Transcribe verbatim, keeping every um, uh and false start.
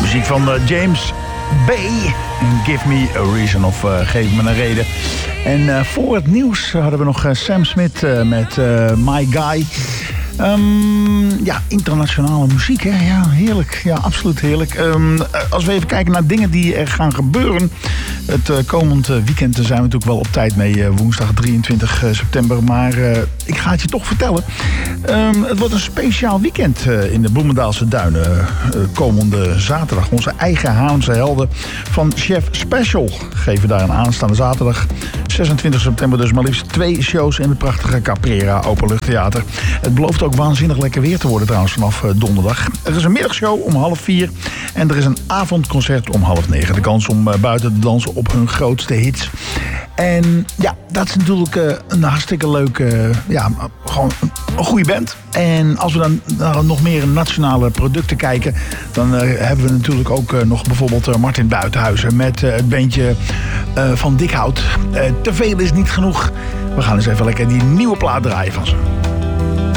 muziek van uh, James Bay. Give me a reason, of uh, geef me een reden. En uh, voor het nieuws hadden we nog uh, Sam Smith uh, met uh, My Guy. Um, ja, internationale muziek, hè? Ja, heerlijk. Ja, absoluut heerlijk. Um, als we even kijken naar dingen die er gaan gebeuren. Het uh, komend uh, weekend zijn we natuurlijk wel op tijd mee. Uh, woensdag drieëntwintig september. Maar uh, ik ga het je toch vertellen. Um, het wordt een speciaal weekend uh, in de Bloemendaalse Duinen. Uh, komende zaterdag. Onze eigen Haarlemse helden van Chef Special geven daar een aanstaande zaterdag. zesentwintig september dus maar liefst twee shows in het prachtige Caprera Openluchttheater. Het belooft ook waanzinnig lekker weer te worden trouwens vanaf uh, donderdag. Er is een middagshow om half vier en er is een avondconcert om half negen. De kans om uh, buiten te dansen op hun grootste hits. En ja, dat is natuurlijk uh, een hartstikke leuke, uh, ja, gewoon een, een goede band. En als we dan naar nog meer nationale producten kijken, dan uh, hebben we natuurlijk ook uh, nog bijvoorbeeld uh, Martin Buitenhuizen met uh, het bandje uh, van Dikhout. Uh, te veel is niet genoeg. We gaan eens even lekker die nieuwe plaat draaien van ze.